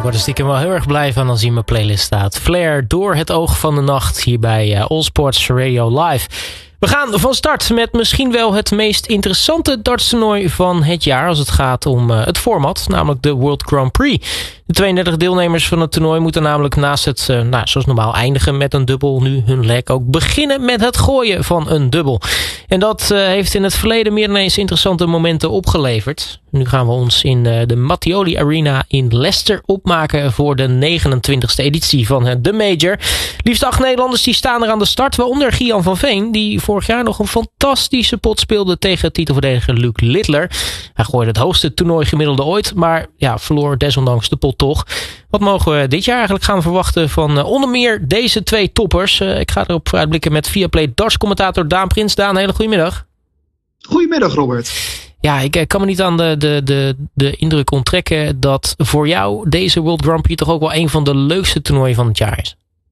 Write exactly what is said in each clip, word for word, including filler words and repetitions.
word er stiekem wel heel erg blij van als hij in mijn playlist staat. Flair, Door het oog van de nacht, hier bij uh, All Sports Radio Live. We gaan van start met misschien wel het meest interessante dartstoernooi van het jaar als het gaat om uh, het format, namelijk de World Grand Prix. De tweeëndertig deelnemers van het toernooi moeten namelijk naast het, uh, nou, zoals normaal eindigen met een dubbel, nu hun leg ook beginnen met het gooien van een dubbel. En dat uh, heeft in het verleden meer dan eens interessante momenten opgeleverd. Nu gaan we ons in uh, de Mattioli Arena in Leicester opmaken voor de negenentwintigste editie van de Major. Liefst acht Nederlanders die staan er aan de start, waaronder Gian van Veen, die vorig jaar nog een fantastische pot speelde tegen titelverdediger Luc Littler. Hij gooide het hoogste toernooigemiddelde ooit, maar ja, verloor desondanks de pot toch. Wat mogen we dit jaar eigenlijk gaan verwachten van uh, onder meer deze twee toppers? Uh, ik ga erop vooruitblikken met Viaplay darts-commentator Daan Prins. Daan, hele goedemiddag. Goedemiddag, Robert. Ja, ik, ik kan me niet aan de, de, de, de indruk onttrekken dat voor jou deze World Grand Prix toch ook wel een van de leukste toernooien van het jaar is.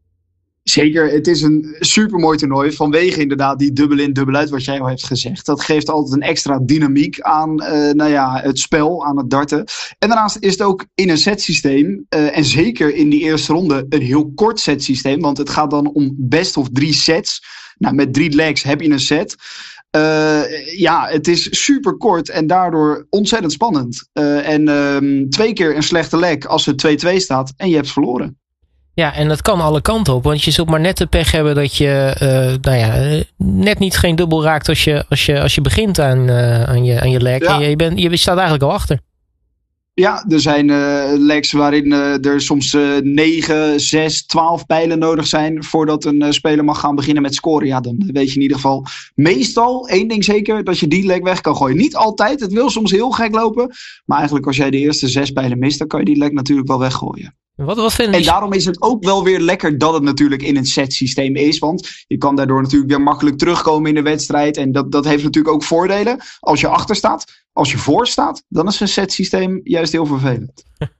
Zeker, het is een supermooi toernooi vanwege inderdaad die dubbel in, dubbel uit wat jij al hebt gezegd. Dat geeft altijd een extra dynamiek aan uh, nou ja, het spel, aan het darten. En daarnaast is het ook in een setsysteem uh, en zeker in die eerste ronde een heel kort setsysteem. Want het gaat dan om best of drie sets. Nou, met drie legs heb je een set. Uh, ja, het is super kort en daardoor ontzettend spannend. Uh, en uh, twee keer een slechte leg als het twee-twee staat en je hebt verloren. Ja, en dat kan alle kanten op. Want je zult maar net de pech hebben dat je uh, nou ja, net niet geen dubbel raakt als je, als je, als je begint aan, uh, aan, je, aan je leg. Ja. En je, je, bent, je staat eigenlijk al achter. Ja, er zijn uh, legs waarin uh, er soms uh, negen, zes, twaalf pijlen nodig zijn voordat een uh, speler mag gaan beginnen met scoren. Ja, dan weet je in ieder geval meestal, één ding zeker, dat je die leg weg kan gooien. Niet altijd, het wil soms heel gek lopen. Maar eigenlijk als jij de eerste zes pijlen mist, dan kan je die leg natuurlijk wel weggooien. Wat, wat en daarom is het ook wel weer lekker dat het natuurlijk in een setsysteem is. Want je kan daardoor natuurlijk weer makkelijk terugkomen in de wedstrijd. En dat, dat heeft natuurlijk ook voordelen. Als je achter staat, als je voor staat, dan is een setsysteem juist heel vervelend.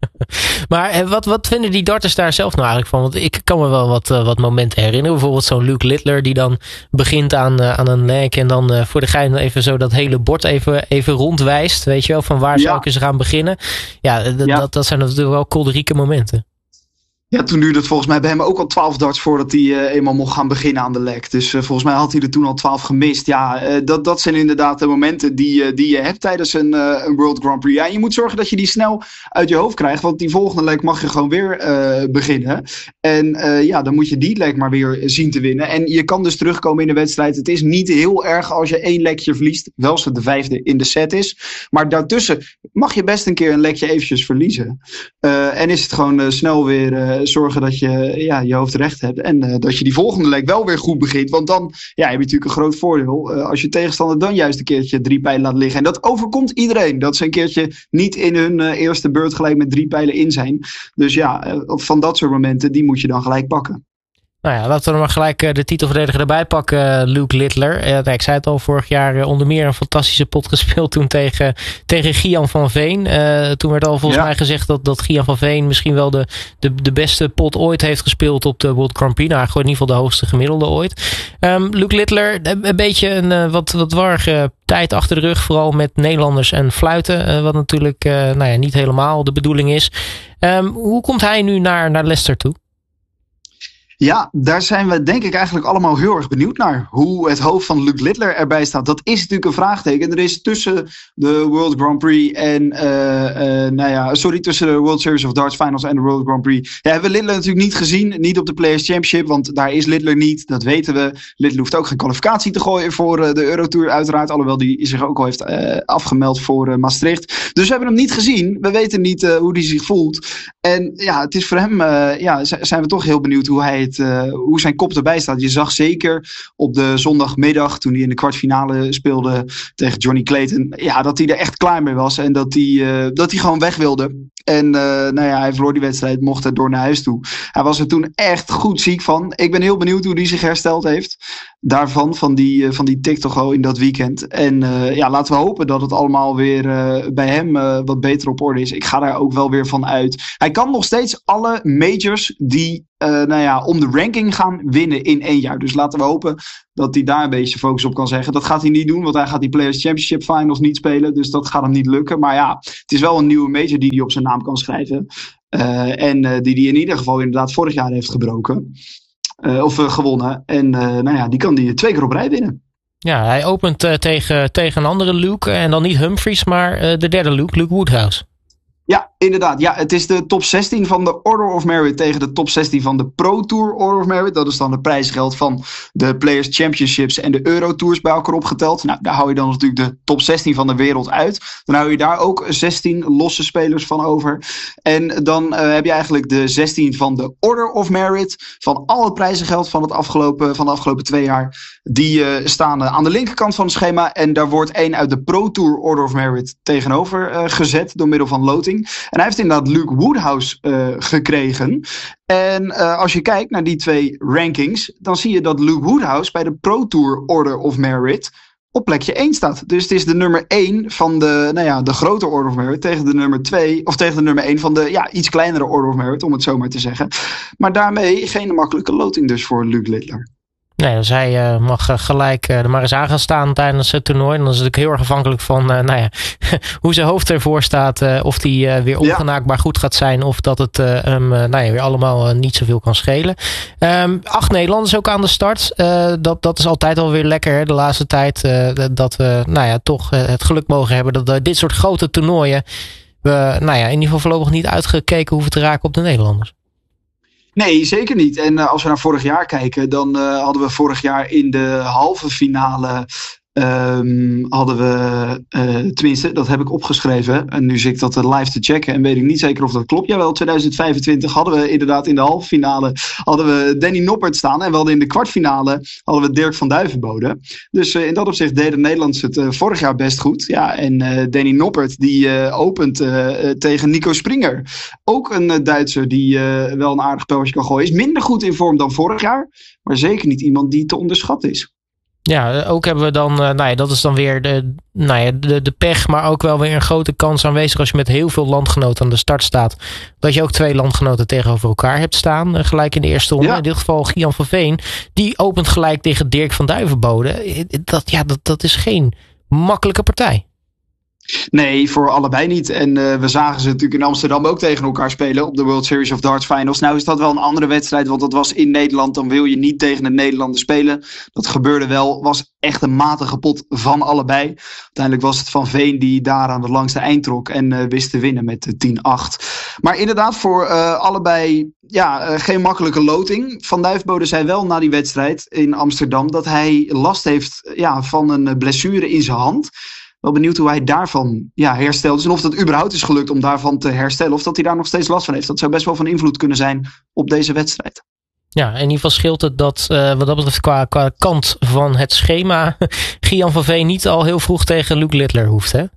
Maar wat, wat vinden die darters daar zelf nou eigenlijk van? Want ik kan me wel wat, uh, wat momenten herinneren. Bijvoorbeeld zo'n Luc Littler die dan begint aan, uh, aan een leg. En dan uh, voor de gein even zo dat hele bord even, even rondwijst. Weet je wel, van waar zou ja. ik eens gaan beginnen? Ja, d- ja. Dat, dat zijn natuurlijk wel kolderieke momenten. Ja, toen duurde het volgens mij bij hem ook al twaalf darts voordat hij uh, eenmaal mocht gaan beginnen aan de leg. Dus uh, volgens mij had hij er toen al twaalf gemist. Ja, uh, dat, dat zijn inderdaad de momenten die, uh, die je hebt tijdens een, uh, een World Grand Prix. Ja, je moet zorgen dat je die snel uit je hoofd krijgt. Want die volgende leg mag je gewoon weer uh, beginnen. En uh, ja, dan moet je die leg maar weer zien te winnen. En je kan dus terugkomen in de wedstrijd. Het is niet heel erg als je één legje verliest. Wel als het de vijfde in de set is. Maar daartussen mag je best een keer een legje eventjes verliezen. Uh, en is het gewoon uh, snel weer... Uh, zorgen dat je ja, je hoofd recht hebt. En uh, dat je die volgende leg wel weer goed begint. Want dan ja, heb je natuurlijk een groot voordeel. Uh, als je tegenstander dan juist een keertje drie pijlen laat liggen. En dat overkomt iedereen. Dat ze een keertje niet in hun uh, eerste beurt gelijk met drie pijlen in zijn. Dus ja, uh, van dat soort momenten, die moet je dan gelijk pakken. Nou ja, laten we maar gelijk de titelverdediger erbij pakken, Luc Littler. Uh, ik zei het al, vorig jaar uh, onder meer een fantastische pot gespeeld toen tegen, tegen Gian van Veen. Uh, toen werd al volgens ja. mij gezegd dat, dat Gian van Veen misschien wel de, de, de beste pot ooit heeft gespeeld op de World Grand Prix. Nou, hij gooit in ieder geval de hoogste gemiddelde ooit. Um, Luc Littler, een beetje een uh, wat, wat warrige tijd achter de rug, vooral met Nederlanders en fluiten. Uh, wat natuurlijk uh, nou ja, niet helemaal de bedoeling is. Um, hoe komt hij nu naar, naar Leicester toe? Ja, daar zijn we denk ik eigenlijk allemaal heel erg benieuwd naar. Hoe het hoofd van Luc Littler erbij staat. Dat is natuurlijk een vraagteken. Er is tussen de World Grand Prix en... Uh, uh, nou ja, sorry, tussen de World Series of Darts Finals en de World Grand Prix. Ja, hebben we Littler natuurlijk niet gezien. Niet op de Players Championship, want daar is Littler niet. Dat weten we. Littler hoeft ook geen kwalificatie te gooien voor uh, de Eurotour uiteraard. Alhoewel die zich ook al heeft uh, afgemeld voor uh, Maastricht. Dus we hebben hem niet gezien. We weten niet uh, hoe hij zich voelt. En ja, het is voor hem... Uh, ja, zijn we toch heel benieuwd hoe hij... Het, uh, hoe zijn kop erbij staat. Je zag zeker op de zondagmiddag toen hij in de kwartfinale speelde tegen Johnny Clayton, ja, dat hij er echt klaar mee was en dat hij, uh, dat hij gewoon weg wilde. En uh, nou ja, hij verloor die wedstrijd, mocht er door naar huis toe. Hij was er toen echt goed ziek van. Ik ben heel benieuwd hoe hij zich hersteld heeft. Daarvan, van die, uh, van die tik toch al in dat weekend. En uh, ja, laten we hopen dat het allemaal weer uh, bij hem uh, wat beter op orde is. Ik ga daar ook wel weer van uit. Hij kan nog steeds alle majors die uh, nou ja, om de ranking gaan winnen in één jaar. Dus laten we hopen dat hij daar een beetje focus op kan zeggen. Dat gaat hij niet doen, want hij gaat die Players Championship Finals niet spelen. Dus dat gaat hem niet lukken. Maar ja, het is wel een nieuwe major die hij op zijn naam kan schrijven. Uh, en uh, die die in ieder geval inderdaad vorig jaar heeft gebroken. Uh, of uh, gewonnen. En uh, nou ja, die kan die twee keer op rij winnen. Ja, hij opent uh, tegen, tegen een andere Luke. En dan niet Humphries, maar uh, de derde Luke, Luke Woodhouse. Ja, inderdaad. Ja, het is de top zestien van de Order of Merit tegen de top zestien van de Pro Tour Order of Merit. Dat is dan het prijsgeld van de Players Championships en de Euro Tours bij elkaar opgeteld. Nou, daar hou je dan natuurlijk de top zestien van de wereld uit. Dan hou je daar ook zestien losse spelers van over. En dan uh, heb je eigenlijk de zestien van de Order of Merit. Van al het prijzengeld van, het afgelopen, van de afgelopen twee jaar. Die uh, staan uh, aan de linkerkant van het schema. En daar wordt één uit de Pro Tour Order of Merit tegenover uh, gezet door middel van loting. En hij heeft inderdaad Luke Woodhouse uh, gekregen. En uh, als je kijkt naar die twee rankings, dan zie je dat Luke Woodhouse bij de Pro Tour Order of Merit op plekje één staat. Dus het is de nummer één van de, nou ja, de grote Order of Merit tegen de nummer twee, of tegen de nummer één van de ja, iets kleinere Order of Merit, om het zo maar te zeggen. Maar daarmee geen makkelijke loting dus voor Luke Littler. Nee, dus hij uh, mag uh, gelijk uh, er maar eens aan gaan staan tijdens het toernooi. En dan is het natuurlijk heel erg afhankelijk van uh, nou ja, hoe zijn hoofd ervoor staat. Uh, of die uh, weer ongenaakbaar goed gaat zijn. Of dat het uh, um, uh, nou ja, weer allemaal uh, niet zoveel kan schelen. Um, acht Nederlanders ook aan de start. Uh, dat, dat is altijd alweer lekker hè, de laatste tijd. Uh, dat we nou ja, toch uh, het geluk mogen hebben dat uh, dit soort grote toernooien we nou ja, in ieder geval voorlopig niet uitgekeken hoeven te raken op de Nederlanders. Nee, zeker niet. En uh, als we naar vorig jaar kijken, dan uh, hadden we vorig jaar in de halve finale Um, hadden we, uh, tenminste, dat heb ik opgeschreven. En nu zit ik dat live te checken en weet ik niet zeker of dat klopt. Jawel, tweeduizend vijfentwintig hadden we inderdaad in de halve finale hadden we Danny Noppert staan. En we hadden in de kwartfinale hadden we Dirk van Duivenbode. Dus uh, in dat opzicht deden Nederlanders het uh, vorig jaar best goed. Ja, en uh, Danny Noppert die uh, opent uh, uh, tegen Nico Springer. Ook een uh, Duitser die uh, wel een aardig pijltje kan gooien. Is minder goed in vorm dan vorig jaar. Maar zeker niet iemand die te onderschatten is. Ja, ook hebben we dan, uh, nou ja, dat is dan weer de, nou ja, de, de pech, maar ook wel weer een grote kans aanwezig als je met heel veel landgenoten aan de start staat. Dat je ook twee landgenoten tegenover elkaar hebt staan, uh, gelijk in de eerste ronde. Ja. In dit geval Gian van Veen, die opent gelijk tegen Dirk van Duivenbode. Dat, ja, dat, dat is geen makkelijke partij. Nee, voor allebei niet. En uh, we zagen ze natuurlijk in Amsterdam ook tegen elkaar spelen op de World Series of Darts Finals. Nou is dat wel een andere wedstrijd, want dat was in Nederland. Dan wil je niet tegen de Nederlanders spelen. Dat gebeurde wel. Was echt een matige pot van allebei. Uiteindelijk was het Van Veen die daar aan de langste eind trok en uh, wist te winnen met tien acht. Maar inderdaad voor uh, allebei ja, uh, geen makkelijke loting. Van Duivenbode zei wel na die wedstrijd in Amsterdam dat hij last heeft ja, van een blessure in zijn hand. Wel benieuwd hoe hij daarvan ja, herstelt. En of dat überhaupt is gelukt om daarvan te herstellen. Of dat hij daar nog steeds last van heeft. Dat zou best wel van invloed kunnen zijn op deze wedstrijd. Ja, in ieder geval scheelt het dat uh, wat dat betreft qua, qua kant van het schema Gian van Veen niet al heel vroeg tegen Luke Littler hoeft, hè?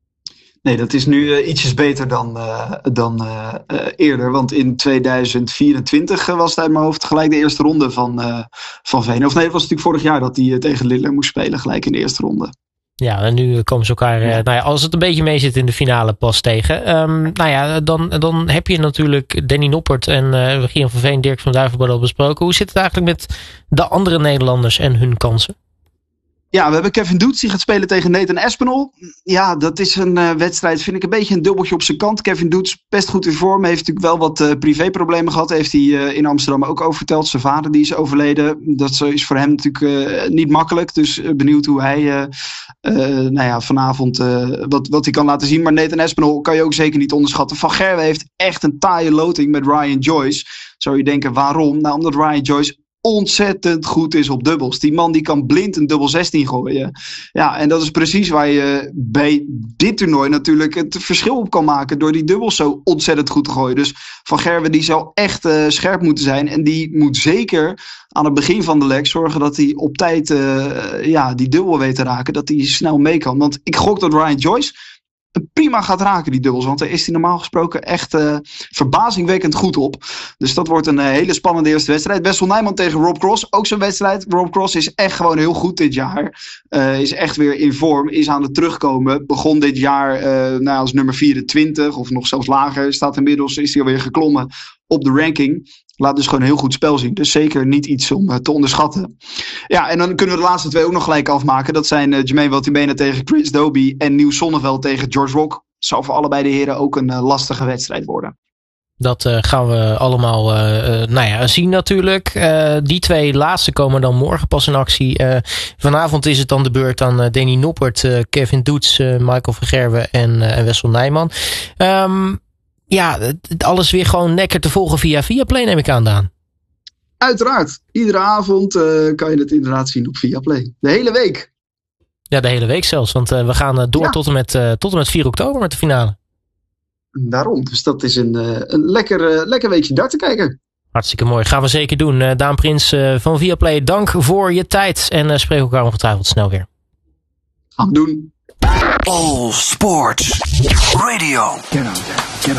Nee, dat is nu uh, ietsjes beter dan, uh, dan uh, uh, eerder. Want in tweeduizend vierentwintig uh, was het uit mijn hoofd gelijk de eerste ronde van, uh, van Veen. Of nee, het was natuurlijk vorig jaar dat hij uh, tegen Littler moest spelen. Gelijk in de eerste ronde. Ja, en nu komen ze elkaar, ja. nou ja, als het een beetje mee zit in de finale pas tegen. Um, nou ja, dan, dan heb je natuurlijk Danny Noppert en uh, Gian van Veen, Dirk van Duivenbode al besproken. Hoe zit het eigenlijk met de andere Nederlanders en hun kansen? Ja, we hebben Kevin Doets die gaat spelen tegen Nathan Aspinall. Ja, dat is een uh, wedstrijd, vind ik een beetje een dubbeltje op zijn kant. Kevin Doets, best goed in vorm. Heeft natuurlijk wel wat uh, privéproblemen gehad. Heeft hij uh, in Amsterdam ook over verteld. Zijn vader die is overleden. Dat is voor hem natuurlijk uh, niet makkelijk. Dus uh, benieuwd hoe hij uh, uh, nou ja, vanavond uh, wat, wat hij kan laten zien. Maar Nathan Aspinall kan je ook zeker niet onderschatten. Van Gerwen heeft echt een taaie loting met Ryan Joyce. Zou je denken, waarom? Nou, omdat Ryan Joyce ontzettend goed is op dubbels. Die man die kan blind een dubbel zestien gooien. Ja, en dat is precies waar je bij dit toernooi natuurlijk het verschil op kan maken. Door die dubbels zo ontzettend goed te gooien. Dus Van Gerwen die zal echt uh, scherp moeten zijn. En die moet zeker aan het begin van de leg zorgen dat hij op tijd uh, ja, die dubbel weet te raken. Dat hij snel mee kan. Want ik gok dat Ryan Joyce prima gaat raken, die dubbels. Want daar is hij normaal gesproken echt uh, verbazingwekkend goed op. Dus dat wordt een uh, hele spannende eerste wedstrijd. Wessel Nijman tegen Rob Cross. Ook zo'n wedstrijd. Rob Cross is echt gewoon heel goed dit jaar. Uh, is echt weer in vorm. Is aan het terugkomen. Begon dit jaar uh, nou, als nummer vierentwintig. Of nog zelfs lager. Staat inmiddels, is hij alweer geklommen op de ranking. Laat dus gewoon een heel goed spel zien. Dus zeker niet iets om uh, te onderschatten. Ja, en dan kunnen we de laatste twee ook nog gelijk afmaken. Dat zijn uh, Jermaine Watimena tegen Chris Dobie. En Nieuw Sonneveld tegen George Rock. Zal voor allebei de heren ook een uh, lastige wedstrijd worden. Dat uh, gaan we allemaal uh, uh, nou ja, zien natuurlijk. Uh, die twee laatste komen dan morgen pas in actie. Uh, vanavond is het dan de beurt aan uh, Danny Noppert, uh, Kevin Doets, uh, Michael van Gerwen en, uh, en Wessel Nijman. Um, ja, het, alles weer gewoon lekker te volgen via Viaplay, neem ik aan, Daan. Uiteraard. Iedere avond uh, kan je het inderdaad zien op Viaplay. De hele week. Ja, de hele week zelfs. Want uh, we gaan uh, door ja. tot, en met, uh, tot en met vier oktober met de finale. Daarom. Dus dat is een, uh, een lekker, uh, lekker weekje darten kijken. Hartstikke mooi. Gaan we zeker doen. Uh, Daan Prins uh, van Viaplay, dank voor je tijd. En uh, spreken elkaar ongetwijfeld snel weer. Gaan we doen. All Sports Radio.